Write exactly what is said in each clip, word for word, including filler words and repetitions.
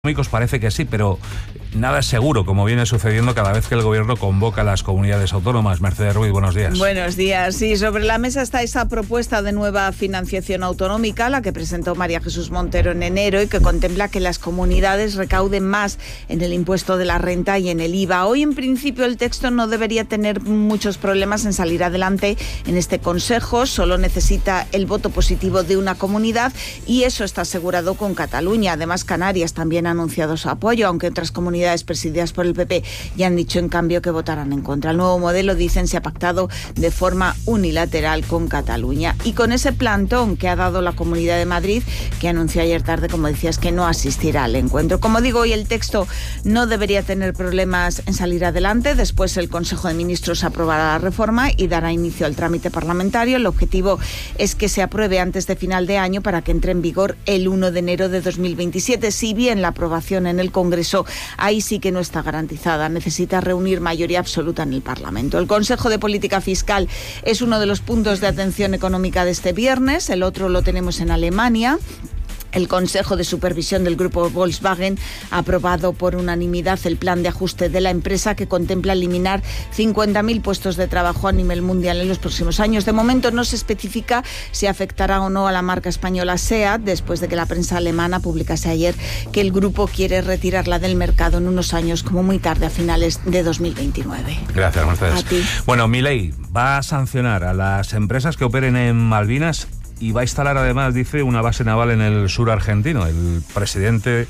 económicos parece que sí, pero nada es seguro, como viene sucediendo cada vez que el gobierno convoca a las comunidades autónomas. Mercedes Ruiz, buenos días. Buenos días. Sí, sobre la mesa está esa propuesta de nueva financiación autonómica, la que presentó María Jesús Montero en enero y que contempla que las comunidades recauden más en el impuesto de la renta y en el I V A. Hoy, en principio, el texto no debería tener muchos problemas en salir adelante en este Consejo. Solo necesita el voto positivo de una comunidad y eso está asegurado con Cataluña. Además, Canarias también ha anunciado su apoyo, aunque otras comunidades presididas por el P P ya han dicho en cambio que votarán en contra. El nuevo modelo, dicen, se ha pactado de forma unilateral con Cataluña. Y con ese plantón que ha dado la Comunidad de Madrid, que anunció ayer tarde, como decías, que no asistirá al encuentro. Como digo, hoy el texto no debería tener problemas en salir adelante. Después el Consejo de Ministros aprobará la reforma y dará inicio al trámite parlamentario. El objetivo es que se apruebe antes de final de año para que entre en vigor el uno de enero de dos mil veintisiete. Si bien la aprobación en el Congreso ahí sí que no está garantizada, necesita reunir mayoría absoluta en el Parlamento. El Consejo de Política Fiscal es uno de los puntos de atención económica de este viernes, el otro lo tenemos en Alemania. El Consejo de Supervisión del Grupo Volkswagen ha aprobado por unanimidad el plan de ajuste de la empresa que contempla eliminar cincuenta mil puestos de trabajo a nivel mundial en los próximos años. De momento no se especifica si afectará o no a la marca española SEAT, después de que la prensa alemana publicase ayer que el grupo quiere retirarla del mercado en unos años, como muy tarde, a finales de dos mil veintinueve. Gracias, Mercedes. A ti. Bueno, Milei va a sancionar a las empresas que operen en Malvinas y va a instalar además, dice, una base naval en el sur argentino. El presidente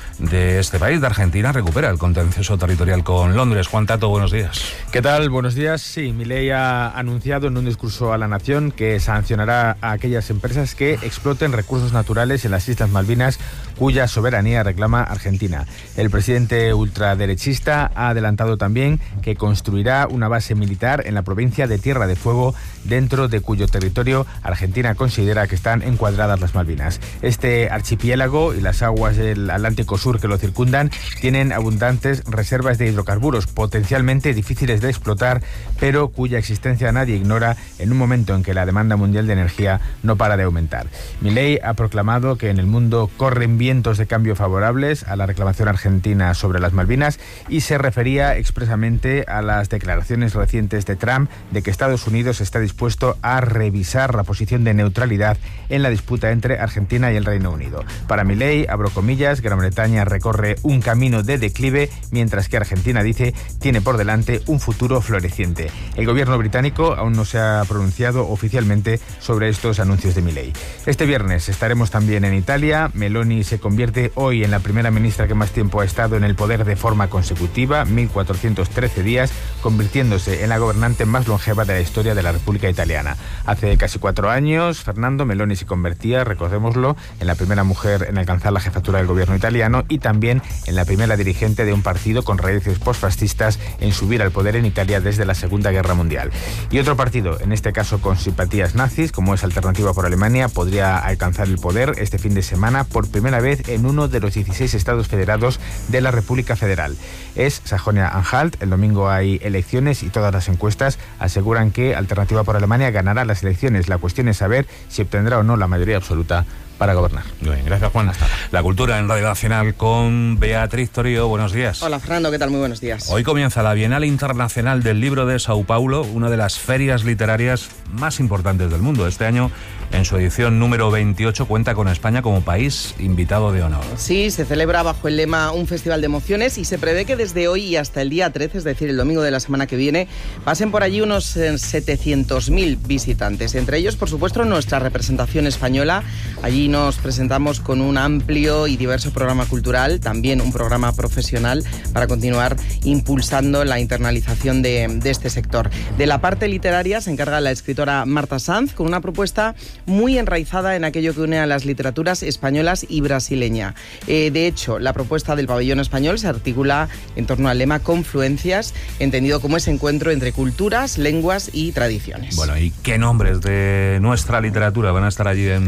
de este país, de Argentina, recupera el contencioso territorial con Londres. Juan Tato, buenos días. ¿Qué tal? Buenos días. Sí, Milei ha anunciado en un discurso a la nación que sancionará a aquellas empresas que exploten recursos naturales en las Islas Malvinas, cuya soberanía reclama Argentina. El presidente ultraderechista ha adelantado también que construirá una base militar en la provincia de Tierra de Fuego, dentro de cuyo territorio Argentina considera que están encuadradas las Malvinas. Este archipiélago y las aguas del Atlántico Sur que lo circundan tienen abundantes reservas de hidrocarburos potencialmente difíciles de explotar, pero cuya existencia nadie ignora en un momento en que la demanda mundial de energía no para de aumentar. Milei ha proclamado que en el mundo corren vientos de cambio favorables a la reclamación argentina sobre las Malvinas y se refería expresamente a las declaraciones recientes de Trump de que Estados Unidos está dispuesto a revisar la posición de neutralidad en la disputa entre Argentina y el Reino Unido. Para Milei, abro comillas, Gran Bretaña recorre un camino de declive, mientras que Argentina, dice, tiene por delante un futuro floreciente. El gobierno británico aún no se ha pronunciado oficialmente sobre estos anuncios de Milei. Este viernes estaremos también en Italia. Meloni se convierte hoy en la primera ministra que más tiempo ha estado en el poder de forma consecutiva, mil cuatrocientos trece días, convirtiéndose en la gobernante más longeva de la historia de la República Italiana. Hace casi cuatro años, Fernando, Meloni se convertía, recordémoslo, en la primera mujer en alcanzar la jefatura del gobierno italiano y también en la primera dirigente de un partido con raíces postfascistas en subir al poder en Italia desde la Segunda Guerra Mundial. Y otro partido, en este caso con simpatías nazis, como es Alternativa por Alemania, podría alcanzar el poder este fin de semana por primera vez en uno de los dieciséis estados federados de la República Federal. Es Sajonia-Anhalt. El domingo hay elecciones y todas las encuestas aseguran que Alternativa por Alemania ganará las elecciones. La cuestión es saber si obtendrá o no la mayoría absoluta para gobernar. Muy bien, gracias, Juan. Hasta la cultura en Radio Nacional con Beatriz Torío. Buenos días. Hola, Fernando, ¿qué tal? Muy buenos días. Hoy comienza la Bienal Internacional del Libro de Sao Paulo, una de las ferias literarias más importantes del mundo. Este año, en su edición número veintiocho, cuenta con España como país invitado de honor. Sí, se celebra bajo el lema Un Festival de Emociones y se prevé que desde hoy y hasta el día trece, es decir, el domingo de la semana que viene, pasen por allí unos setecientos mil visitantes. Entre ellos, por supuesto, nuestra representación española. Allí nos presentamos con un amplio y diverso programa cultural, también un programa profesional para continuar impulsando la internalización de, de este sector. De la parte literaria se encarga la escritora Marta Sanz con una propuesta muy enraizada en aquello que une a las literaturas españolas y brasileña. Eh, de hecho, la propuesta del pabellón español se articula en torno al lema Confluencias, entendido como ese encuentro entre culturas, lenguas y tradiciones. Bueno, ¿y qué nombres de nuestra literatura van a estar allí en,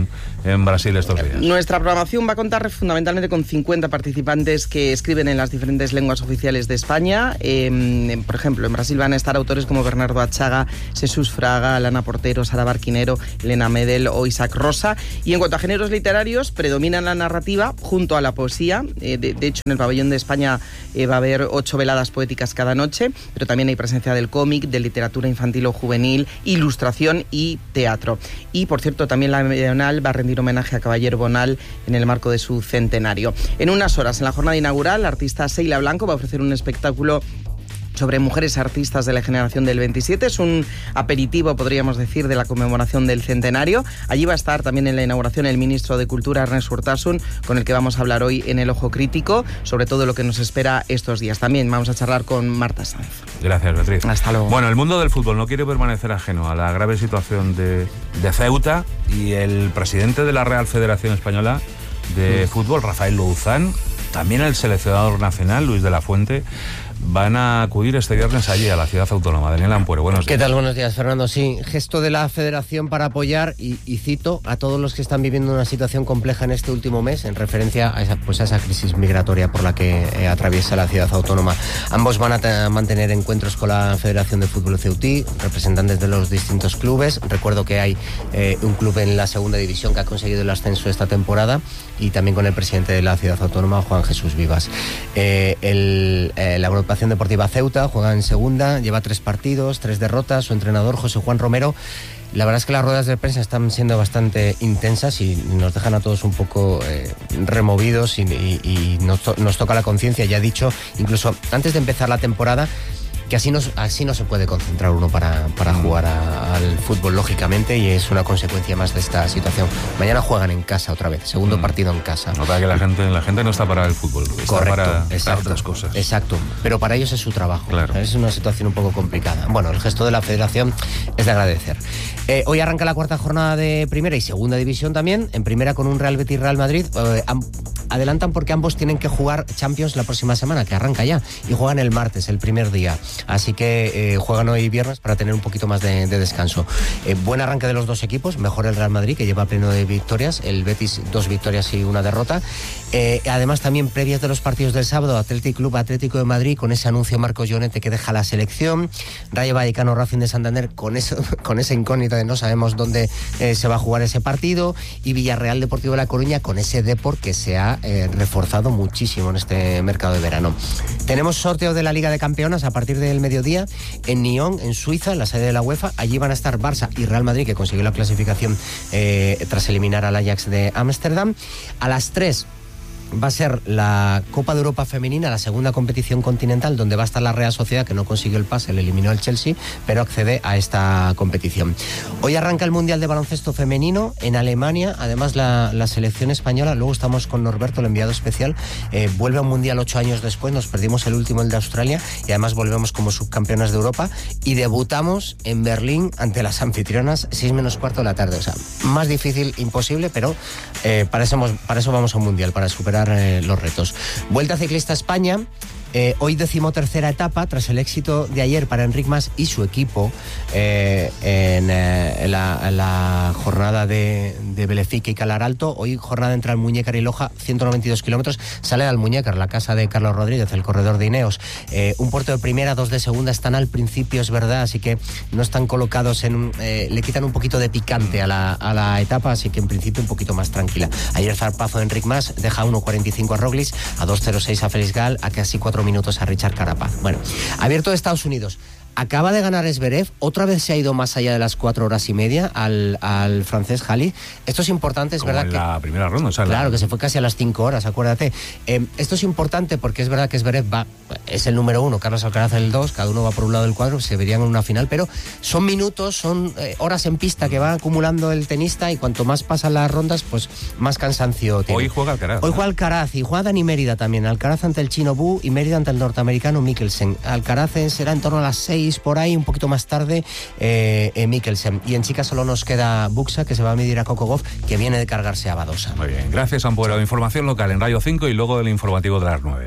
en Brasil estos días? Nuestra programación va a contar fundamentalmente con cincuenta participantes que escriben en las diferentes lenguas oficiales de España. Eh, por ejemplo, en Brasil van a estar autores como Bernardo Achaga, Jesús Fraga, Lana Portero, Sara Barquinero, Elena Medel o Isaac Rosa. Y en cuanto a géneros literarios, predominan la narrativa junto a la poesía. Eh, de, de hecho, en el pabellón de España eh, va a haber ocho veladas poéticas cada noche, pero también hay presencia del cómic, de literatura infantil o juvenil, ilustración y teatro. Y, por cierto, también la Bienal va a rendir homenaje a Caballero Bonal en el marco de su centenario. En unas horas, en la jornada inaugural, la artista Seila Blanco va a ofrecer un espectáculo sobre mujeres artistas de la generación del veintisiete. Es un aperitivo, podríamos decir, de la conmemoración del centenario. Allí va a estar también en la inauguración el ministro de Cultura, Ernest Urtasun, con el que vamos a hablar hoy en El Ojo Crítico, sobre todo lo que nos espera estos días. También vamos a charlar con Marta Sanz. Gracias, Beatriz. Hasta luego. Bueno, el mundo del fútbol no quiere permanecer ajeno a la grave situación de, de Ceuta, y el presidente de la Real Federación Española de mm. Fútbol, Rafael Louzán, también el seleccionador nacional, Luis de la Fuente, van a acudir este viernes allí a la ciudad autónoma. Daniel Ampuero, buenos días. ¿Qué tal? Buenos días, Fernando. Sí, gesto de la Federación para apoyar, y, y cito, a todos los que están viviendo una situación compleja en este último mes, en referencia a esa, pues a esa crisis migratoria por la que eh, atraviesa la ciudad autónoma. Ambos van a mantener encuentros con la Federación de Fútbol Ceutí, representantes de los distintos clubes. Recuerdo que hay eh, un club en la segunda división que ha conseguido el ascenso esta temporada, y también con el presidente de la ciudad autónoma, Juan Jesús Vivas. Eh, el, eh, la agrupación Deportiva Ceuta juega en segunda, lleva tres partidos, tres derrotas. Su entrenador, José Juan Romero, la verdad es que las ruedas de prensa están siendo bastante intensas y nos dejan a todos un poco eh, removidos, y, y, y nos, to- nos toca la conciencia. Ya ha dicho, incluso antes de empezar la temporada, que así no, así no se puede concentrar uno para, para jugar a, al fútbol, lógicamente, y es una consecuencia más de esta situación. Mañana juegan en casa otra vez, segundo mm. partido en casa. No, para que la gente, la gente no está para el fútbol, está Correcto, para, exacto, para otras cosas. Exacto, pero para ellos es su trabajo. Claro. Es una situación un poco complicada. Bueno, el gesto de la Federación es de agradecer. Eh, hoy arranca la cuarta jornada de Primera y Segunda División también. En Primera con un Real Betis Real Madrid. Eh, am- adelantan porque ambos tienen que jugar Champions la próxima semana, que arranca ya, y juegan el martes, el primer día. Así que eh, juegan hoy viernes para tener un poquito más de, de descanso. Eh, buen arranque de los dos equipos, mejor el Real Madrid, que lleva pleno de victorias, el Betis dos victorias y una derrota. Eh, además, también previas de los partidos del sábado, Athletic Club Atlético de Madrid, con ese anuncio Marcos Llorente que deja la selección, Rayo Vallecano Racing de Santander, con eso, con esa incógnita de no sabemos dónde eh, se va a jugar ese partido, y Villarreal Deportivo de La Coruña, con ese Depor que se ha eh, reforzado muchísimo en este mercado de verano. Tenemos sorteo de la Liga de Campeonas a partir del mediodía en Nyon, en Suiza, en la sede de la UEFA. Allí van a estar Barça y Real Madrid, que consiguió la clasificación eh, tras eliminar al Ajax de Ámsterdam. A las tres va a ser la Copa de Europa Femenina, la segunda competición continental, donde va a estar la Real Sociedad, que no consiguió el pase, le eliminó el Chelsea, pero accede a esta competición. Hoy arranca el Mundial de Baloncesto Femenino en Alemania, además la, la selección española. Luego estamos con Norberto, el enviado especial, eh, vuelve a un Mundial ocho años después, nos perdimos el último, el de Australia, y además volvemos como subcampeonas de Europa, y debutamos en Berlín ante las anfitrionas, seis menos cuarto de la tarde. O sea, más difícil imposible, pero eh, para, eso, para eso vamos a un Mundial, para superar Eh, los retos. Vuelta Ciclista España. Eh, hoy decimotercera etapa, tras el éxito de ayer para Enric Mas y su equipo eh, en, eh, la, en la jornada de, de Belefique y Calar Alto. Hoy jornada entre Almuñécar y Loja, ciento noventa y dos kilómetros. Sale de Almuñécar, la casa de Carlos Rodríguez, el corredor de Ineos. Eh, un puerto de primera, dos de segunda, están al principio, es verdad, así que no están colocados en... Eh, le quitan un poquito de picante a la, a la etapa, así que en principio un poquito más tranquila. Ayer zarpazo de Enric Mas deja uno cuarenta y cinco a Roglic, a dos cero seis a Félix Gal, a casi cuatro minutos a Richard Carapaz. Bueno, abierto de Estados Unidos. Acaba de ganar Zverev, otra vez se ha ido más allá de las cuatro horas y media al, al francés Hali. Esto es importante, es Como verdad en que... la primera ronda, o sea, Claro, la... que se fue casi a las cinco horas, acuérdate. Eh, esto es importante porque es verdad que Zverev va, es el número uno, Carlos Alcaraz el dos, cada uno va por un lado del cuadro, se verían en una final, pero son minutos, son eh, horas en pista que va acumulando el tenista, y cuanto más pasan las rondas, pues más cansancio tiene. Hoy juega Alcaraz. Hoy ¿no? juega Alcaraz y juega Dani Mérida también. Alcaraz ante el chino Bu y Mérida ante el norteamericano Mikkelsen. Alcaraz será en torno a las seis por ahí, un poquito más tarde eh, eh, Mikkelsen. Y en chicas solo nos queda Buxa, que se va a medir a Coco Gauff, que viene de cargarse a Badosa. Muy bien, gracias, Ampuero. Información local en Radio cinco y luego el informativo de las nueve.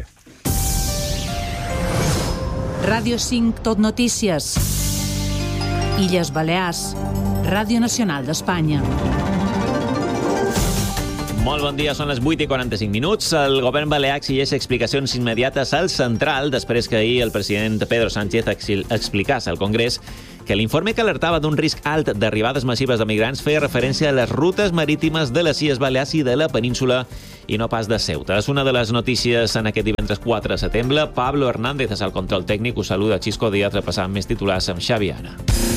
Radio cinc Tot Notícies. Illes Balears. Ràdio Nacional d'Espanya. Molt bon dia, són les vuit i quaranta-cinc minuts. El govern balear exigeix explicacions immediates al central després que ahir el president Pedro Sánchez explicàs al Congrés que l'informe que alertava d'un risc alt d'arribades massives de migrants feia referència a les rutes marítimes de les Illes Balears i de la península i no pas de Ceuta. És una de les notícies en aquest divendres quatre de setembre. Pablo Hernández és el control tècnic. Us saluda Xisco Díaz, repassant més titulars amb Xavi Ana.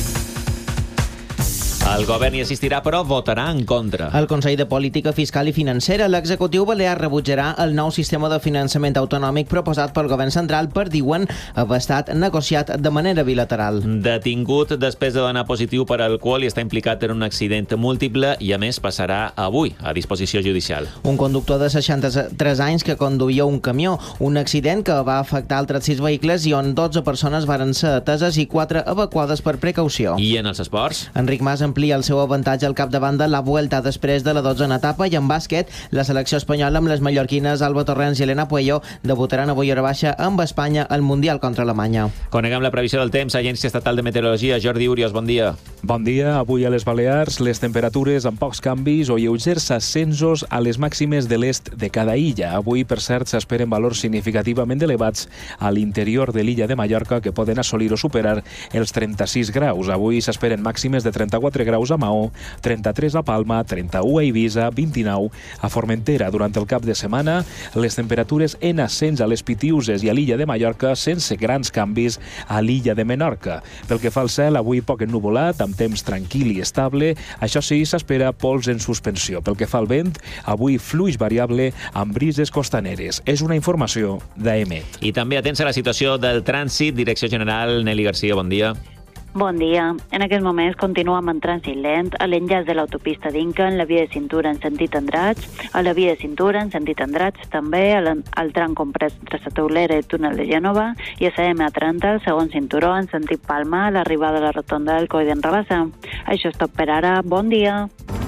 El govern hi assistirà, però votarà en contra. Al Consell de Política Fiscal i Financera, l'executiu balear rebutjarà el nou sistema de finançament autonòmic proposat pel govern central per, diuen, haver estat negociat de manera bilateral. Detingut després de donar positiu per alcohol i està implicat en un accident múltiple i, a més, passarà avui a disposició judicial. Un conductor de seixanta-tres anys que conduïa un camió, un accident que va afectar altres sis vehicles i on dotze persones varen ser ateses i quatre evacuades per precaució. I en els esports? Enric Mas amplia el seu avantatge al capdavant de la Vuelta després de la dotzena etapa i en bàsquet, la selecció espanyola amb les mallorquines Alba Torrents i Elena Puello debutaran avui a hora baixa amb Espanya al Mundial contra Alemanya. Coneguem la previsió del temps. Agència Estatal de Meteorologia. Jordi Urios, bon dia. Bon dia. Avui a les Balears les temperatures amb pocs canvis o lleugers ascensos a les màximes de l'est de cada illa. Avui, per cert, s'esperen valors significativament elevats a l'interior de l'illa de Mallorca que poden assolir o superar els trenta-sis graus. Avui s'esperen màximes de trenta-quatre graus a Maó, trenta-tres a Palma, trenta-u a Eivissa, vint-i-nou a Formentera. Durant el cap de setmana, les temperatures en ascens a les Pitiuses i a l'illa de Mallorca sense grans canvis a l'illa de Menorca. Pel que fa al cel, avui poc ennuvolat, amb temps tranquil i estable. Això sí, s'espera pols en suspensió. Pel que fa al vent, avui fluix variable amb brises costaneres. És una informació d'Emet. I també atents a la situació del trànsit. Direcció General, Nelly Garcia, bon dia. Bon dia. En aquests moments continuem en trànsit lent a l'enllaç de l'autopista d'Inca, en la via de cintura en sentit Andratx, a la via de cintura en sentit Andratx, també al, al tram comprès entre la Taulera i el túnel de Gènova, i a la ema trenta, el segon cinturó en sentit Palma, a l'arribada de la rotonda del Coll d'en Rabassa. Això és tot per ara. Bon dia.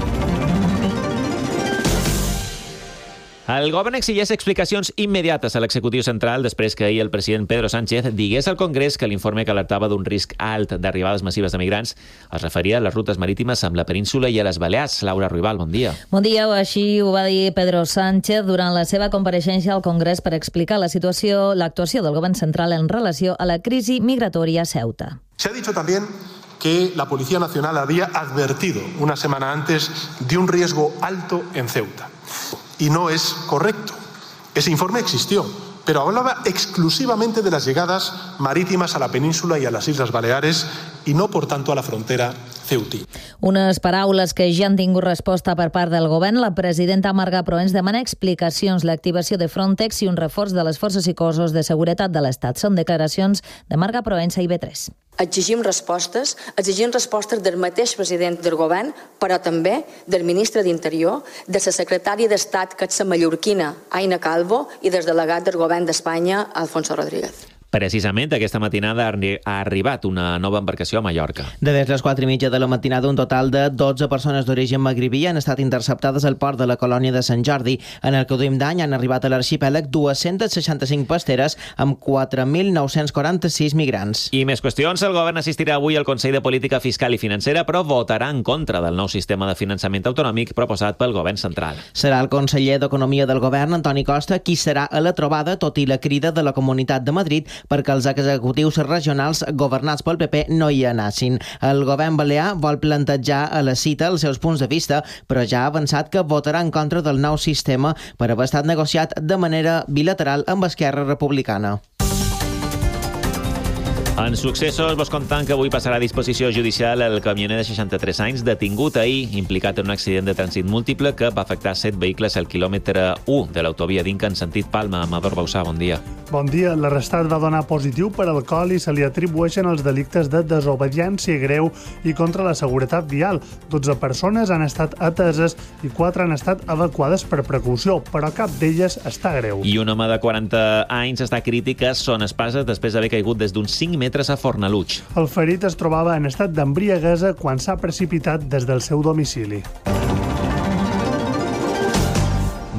El govern exigeix explicacions immediates a l'executiu central després que ahir el president Pedro Sánchez digués al Congrés que l'informe que alertava d'un risc alt d'arribades massives de migrants es referia a les rutes marítimes amb la península i a les Balears. Laura Ruibal, bon dia. Bon dia, així ho va dir Pedro Sánchez durant la seva compareixença al Congrés per explicar la situació, l'actuació del govern central en relació a la crisi migratòria a Ceuta. Se ha dicho también que la Policía Nacional había advertido una semana antes de un riesgo alto en Ceuta. Y no es correcto. Ese informe existió, pero hablaba exclusivamente de las llegadas marítimas a la península y a las Islas Baleares y no, por tanto, a la frontera ceutí. Unes paraules que ja han tingut resposta per part del govern. La presidenta Marga Proens demana explicacions, l'activació de Frontex i un reforç de les forces i cossos de seguretat de l'Estat. Són declaracions de Marga Proens a I B tres. Exigim respostes, exigim respostes del mateix president del govern, però també del ministre d'Interior, de la secretària d'Estat, que és la mallorquina, Aina Calvo, i del delegat del govern d'Espanya, Alfonso Rodríguez. Precisament aquesta matinada ha arribat una nova embarcació a Mallorca. De des les quatre i mitja de la matinada, un total de dotze persones d'origen magribí han estat interceptades al port de la colònia de Sant Jordi. En el que duim d'any han arribat a l'arxipèlag dues-centes seixanta-cinc pasteres amb quatre mil nou-cents quaranta-sis migrants. I més qüestions. El govern assistirà avui al Consell de Política Fiscal i Financera, però votarà en contra del nou sistema de finançament autonòmic proposat pel govern central. Serà el conseller d'Economia del govern, Antoni Costa, qui serà a la trobada, tot i la crida de la Comunitat de Madrid perquè els executius regionals governats pel P P no hi anassin. El govern balear vol plantejar a la cita els seus punts de vista, però ja ha avançat que votarà en contra del nou sistema per haver estat negociat de manera bilateral amb Esquerra Republicana. En successos, vos contant que avui passarà a disposició judicial el camioner de seixanta-tres anys detingut ahir, implicat en un accident de trànsit múltiple que va afectar set vehicles al quilòmetre u de l'autovia d'Inca en sentit Palma. Amador Bausà, bon dia. Bon dia. L'arrestat va donar positiu per alcohol i se li atribueixen els delictes de desobediència greu i contra la seguretat vial. dotze persones han estat ateses i quatre han estat evacuades per precaució, però cap d'elles està greu. I un home de quaranta anys està crític a Son Espases després d'haver caigut des d'uns cinc metres a Fornalutx. El ferit es trobava en estat d'embriaguesa quan s'ha precipitat des del seu domicili.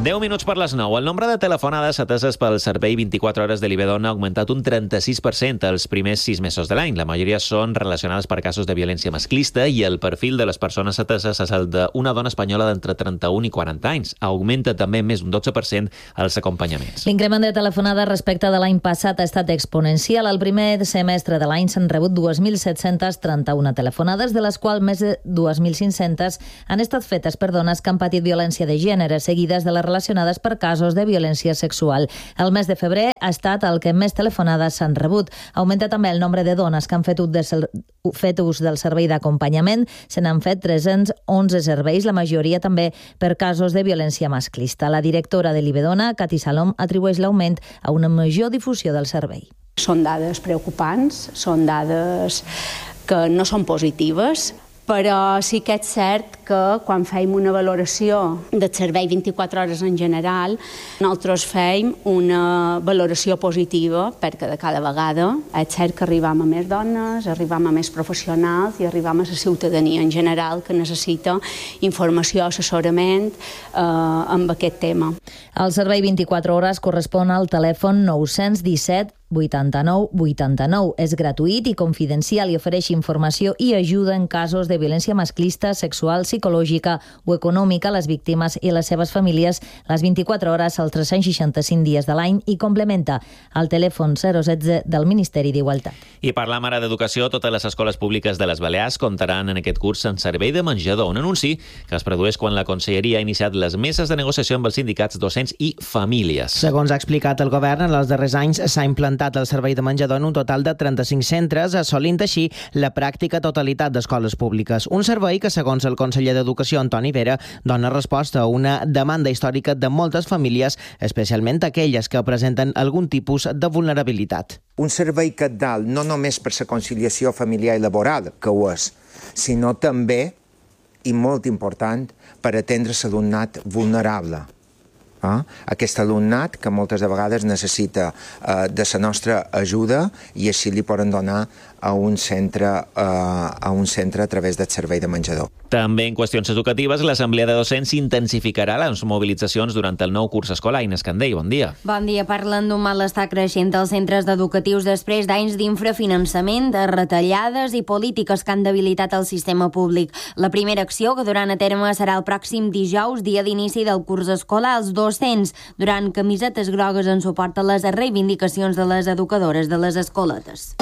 deu minuts per les nou. El nombre de telefonades ateses pel servei vint-i-quatre hores de l'Ibedona ha augmentat un trenta-sis per cent els primers sis mesos de l'any. La majoria són relacionades per casos de violència masclista i el perfil de les persones ateses és el d'una dona espanyola d'entre trenta-un i quaranta anys. Augmenta també més d'un dotze per cent els acompanyaments. L'increment de telefonades respecte de l'any passat ha estat exponencial. Al primer semestre de l'any s'han rebut dos mil set-cents trenta-una telefonades, de les quals més de dos mil cinc-cents han estat fetes per dones que han patit violència de gènere, seguides de les relacionades per casos de violència sexual. El mes de febrer ha estat el que més telefonades s'han rebut. Augmenta també el nombre de dones que han fet ús, de, fet ús del servei d'acompanyament. Se n'han fet tres-cents onze serveis, la majoria també per casos de violència masclista. La directora de l'Ibedona, Cati Salom, atribueix l'augment a una major difusió del servei. Són dades preocupants, són dades que no són positives, però sí que és cert que quan fèiem una valoració del servei vint-i-quatre hores en general, nosaltres fèiem una valoració positiva perquè de cada vegada és cert que arribam a més dones, arribam a més professionals i arribam a la ciutadania en general que necessita informació, assessorament eh, amb aquest tema. El servei vint-i-quatre hores correspon al telèfon nou-cents disset vuitanta-nou vuitanta-nou. És gratuït i confidencial i ofereix informació i ajuda en casos de violència masclista, sexual, psicològica o econòmica a les víctimes i les seves famílies les vint-i-quatre hores als tres-cents seixanta-cinc dies de l'any i complementa el telèfon zero setze del Ministeri d'Igualtat. I parlam ara d'educació. Totes les escoles públiques de les Balears comptaran en aquest curs en servei de menjador, un anunci que es produeix quan la Conselleria ha iniciat les meses de negociació amb els sindicats docents i famílies. Segons ha explicat el govern, en els darrers anys s'ha implantat el servei de menjador en un total de trenta-cinc centres, assolint així la pràctica totalitat d'escoles públiques. Un servei que, segons el conseller d'Educació, Antoni Vera, dona resposta a una demanda històrica de moltes famílies, especialment aquelles que presenten algun tipus de vulnerabilitat. Un servei cabdal no només per la conciliació familiar i laboral, que ho és, sinó també, i molt important, per atendre l'alumnat vulnerable. Eh? Aquest alumnat que moltes de vegades necessita eh, de la nostra ajuda i així li poden donar a un centre, eh, a un centre a través del servei de menjador. També en qüestions educatives, l'Assemblea de Docents intensificarà les mobilitzacions durant el nou curs escolar. Inés Candell, bon dia. Bon dia. Parlen d'un malestar creixent als centres educatius després d'anys d'infrafinançament, de retallades i polítiques que han debilitat el sistema públic. La primera acció que duran a terme serà el pròxim dijous, dia d'inici del curs escolar. Els docents durant camisetes grogues en suport a les reivindicacions de les educadores de les escoletes.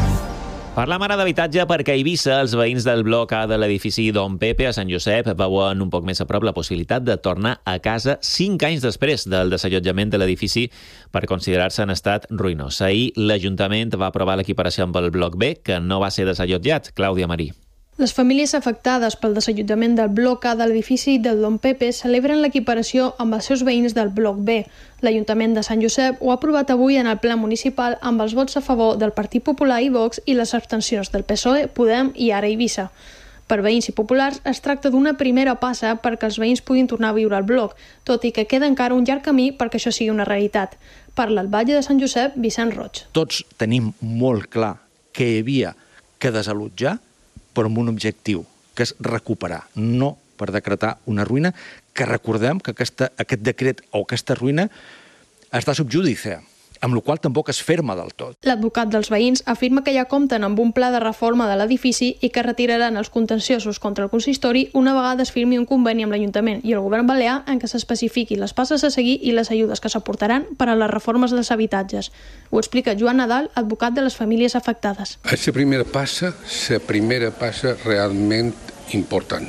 Parlam ara d'habitatge perquè a Eivissa els veïns del bloc A de l'edifici Don Pepe a Sant Josep veuen un poc més a prop la possibilitat de tornar a casa cinc anys després del desallotjament de l'edifici per considerar-se en estat ruïnós. Ahir l'Ajuntament va aprovar l'equiparació amb el bloc B, que no va ser desallotjat. Clàudia Marí. Les famílies afectades pel desallotjament del bloc A de l'edifici del Don Pepe celebren l'equiparació amb els seus veïns del bloc B. L'Ajuntament de Sant Josep ho ha aprovat avui en el ple municipal amb els vots a favor del Partit Popular i Vox i les abstencions del P S O E, Podem i Ara Eivissa. Per veïns i populars es tracta d'una primera passa perquè els veïns puguin tornar a viure al bloc, tot i que queda encara un llarg camí perquè això sigui una realitat. Parla el batlle de Sant Josep, Vicent Roig. Tots tenim molt clar que hi havia que desallotjar, però amb un objectiu, que és recuperar, no per decretar una ruïna, que recordem que aquesta, aquest decret o aquesta ruïna està sub judice, amb la qual tampoc es ferma del tot. L'advocat dels veïns afirma que ja compten amb un pla de reforma de l'edifici i que retiraran els contenciosos contra el consistori una vegada es firmi un conveni amb l'Ajuntament i el govern balear en què s'especifiqui les passes a seguir i les ajudes que s'aportaran per a les reformes dels habitatges. Ho explica Joan Nadal, advocat de les famílies afectades. És la primera passa, la primera passa realment important.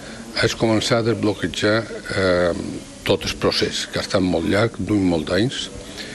És començar a desbloquejar eh, tot el procés, que ha estat molt llarg, d'un molt d'anys,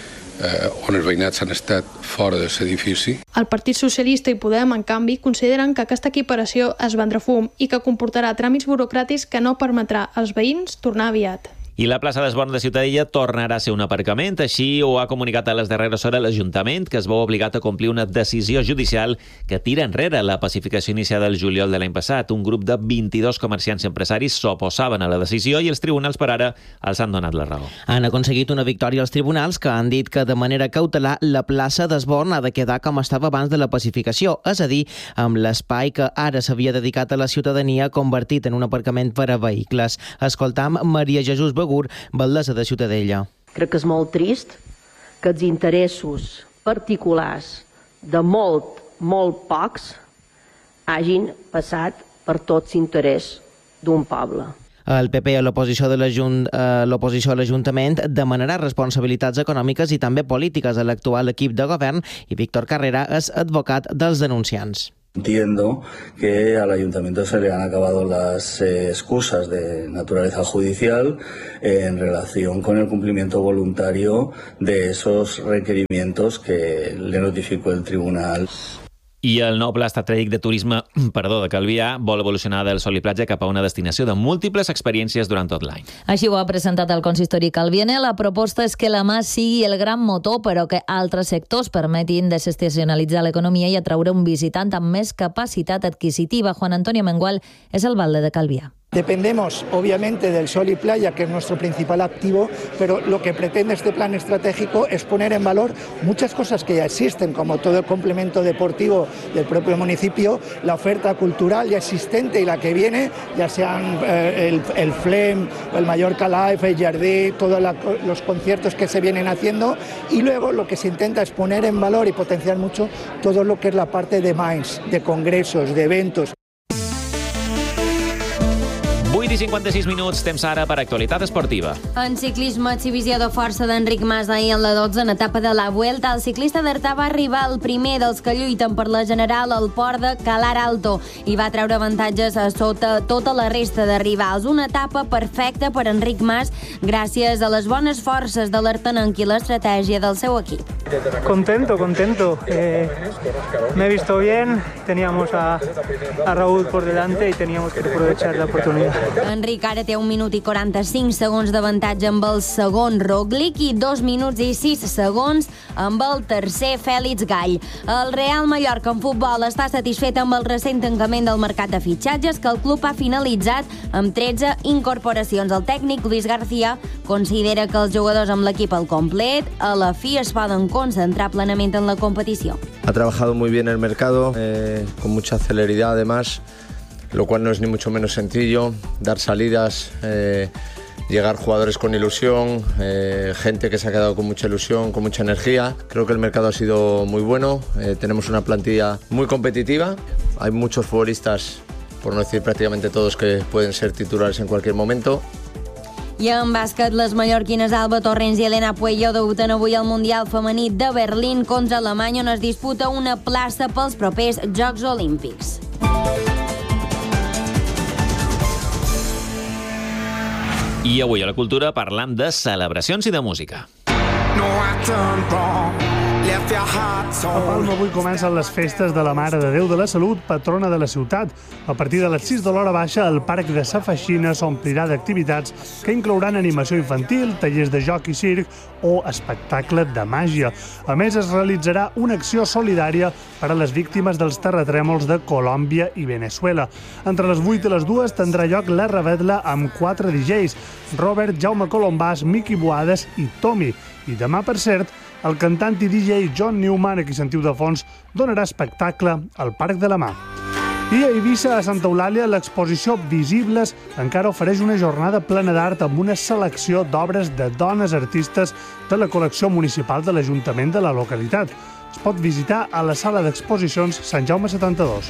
Eh, on els veïnats han estat fora de l'edifici. El Partit Socialista i Podem, en canvi, consideren que aquesta equiparació es vendrà fum i que comportarà tràmits burocràtics que no permetrà als veïns tornar aviat. I la plaça d'Esborn de Ciutadella tornarà a ser un aparcament. Així ho ha comunicat a les darreres hores l'Ajuntament, que es veu obligat a complir una decisió judicial que tira enrere la pacificació iniciada el juliol de l'any passat. Un grup de vint-i-dos comerciants i empresaris s'oposaven a la decisió i els tribunals per ara els han donat la raó. Han aconseguit una victòria als tribunals que han dit que de manera cautelar la plaça d'Esborn ha de quedar com estava abans de la pacificació, és a dir, amb l'espai que ara s'havia dedicat a la ciutadania convertit en un aparcament per a vehicles. Escoltam Maria Jesús Begut, Begur, batllessa de Ciutadella. Crec que és molt trist que els interessos particulars de molt, molt pocs hagin passat per tots l'interès d'un poble. El P P a l'oposició de l'Ajunt- a l'oposició a l'Ajuntament demanarà responsabilitats econòmiques i també polítiques a l'actual equip de govern i Víctor Carrera és advocat dels denunciants. Entiendo que al ayuntamiento se le han acabado las eh, excusas de naturaleza judicial eh, en relación con el cumplimiento voluntario de esos requerimientos que le notificó el tribunal. I el nou pla estratègic de turisme perdó, de Calvià vol evolucionar del sol i platja cap a una destinació de múltiples experiències durant tot l'any. Així ho ha presentat el consistori calvianer. La proposta és que la mà sigui el gran motor, però que altres sectors permetin desestacionalitzar l'economia i atraure un visitant amb més capacitat adquisitiva. Juan Antonio Mengual és el alcalde de Calvià. Dependemos, obviamente, del sol y playa, que es nuestro principal activo, pero lo que pretende este plan estratégico es poner en valor muchas cosas que ya existen, como todo el complemento deportivo del propio municipio, la oferta cultural ya existente y la que viene, ya sean eh, el, el FLEM, el Mallorca Live, el Jardí, todos la, los conciertos que se vienen haciendo, y luego lo que se intenta es poner en valor y potenciar mucho todo lo que es la parte de Minds, de congresos, de eventos. vuit i cinquanta-sis minuts, temps ara per actualitat esportiva. En ciclisme, exhibició de força d'Enric Mas ahir en la dotzena etapa de la Vuelta. El ciclista d'Artà va arribar el primer dels que lluiten per la general al port de Calar Alto i va treure avantatges a sota tota la resta de rivals. Una etapa perfecta per Enric Mas gràcies a les bones forces de l'Artanenc i l'estratègia del seu equip. Contento, contento. Eh, me he visto bien, teníamos a, a Raúl por delante y teníamos que aprovechar la oportunidad. Enric ara té un minut i quaranta-cinc segons d'avantatge amb el segon Roglic i dos minuts i sis segons amb el tercer Fèlix Gall. El Real Mallorca en futbol està satisfet amb el recent tancament del mercat de fitxatges que el club ha finalitzat amb tretze incorporacions. El tècnic Luis García considera que els jugadors amb l'equip al complet a la fi es poden concentrar plenament en la competició. Ha trabajado muy bien el mercado, eh, con mucha celeridad además, lo cual no es ni mucho menos sencillo, dar salidas, eh, llegar jugadores con ilusión, eh, gente que se ha quedado con mucha ilusión, con mucha energía. Creo que el mercado ha sido muy bueno, eh, tenemos una plantilla muy competitiva, hay muchos futbolistas, por no decir prácticamente todos, que pueden ser titulares en cualquier momento. I en bàsquet, les mallorquines Alba Torrents i Elena Puello debuten avui al Mundial Femení de Berlín contra Alemanya, on es disputa una plaça pels propers Jocs Olímpics. I avui a la cultura parlam de celebracions i de música. A Palma avui comencen les festes de la Mare de Déu de la Salut, patrona de la ciutat. A partir de les sis de l'hora baixa, el Parc de Sa Feixina s'omplirà d'activitats que inclouran animació infantil, tallers de joc i circ o espectacle de màgia. A més, es realitzarà una acció solidària per a les víctimes dels terratrèmols de Colòmbia i Venezuela. Entre les vuit i les dues tindrà lloc la revetla amb quatre D Js, Robert, Jaume Colombàs, Miqui Boades i Tommy. I demà, per cert, el cantant i D J John Newman, a qui sentiu de fons, donarà espectacle al Parc de la Mà. I a Eivissa, a Santa Eulàlia, l'exposició Visibles encara ofereix una jornada plena d'art amb una selecció d'obres de dones artistes de la col·lecció municipal de l'Ajuntament de la localitat. Es pot visitar a la sala d'exposicions Sant Jaume setanta-dos.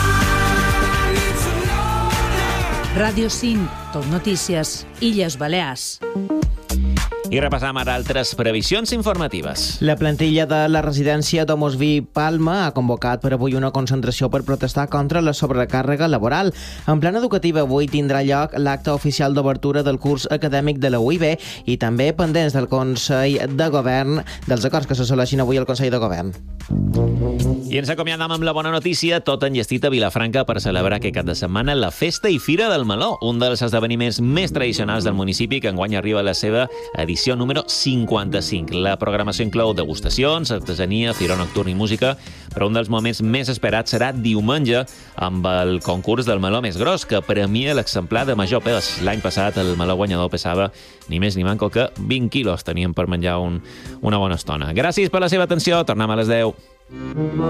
Ràdio cinc, Tot Notícies, Illes Balears. I repassam ara altres previsions informatives. La plantilla de la residència Domusvi Palma ha convocat per avui una concentració per protestar contra la sobrecàrrega laboral. En plan educatiu avui tindrà lloc l'acte oficial d'obertura del curs acadèmic de la U I B i també pendents del Consell de Govern, dels acords que s'assoleixin avui al Consell de Govern. I ens acomiadam amb la bona notícia, tot enllestit a Vilafranca per celebrar aquest cap de setmana la Festa i Fira del Meló, un dels esdeveniments més tradicionals del municipi que enguany arriba a la seva edició número cinquanta-cinc. La programació inclou degustacions, artesania, firó nocturn i música, però un dels moments més esperats serà diumenge amb el concurs del meló més gros, que premia l'exemplar de major pes. L'any passat el meló guanyador pesava ni més ni manco que vint quilos. Teníem per menjar un, una bona estona. Gràcies per la seva atenció. Tornem a les deu.